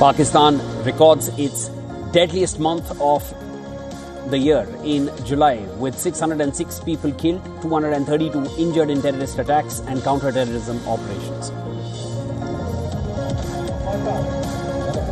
Pakistan records its deadliest month of the year in July, with 606 people killed, 232 injured in terrorist attacks and counter-terrorism operations.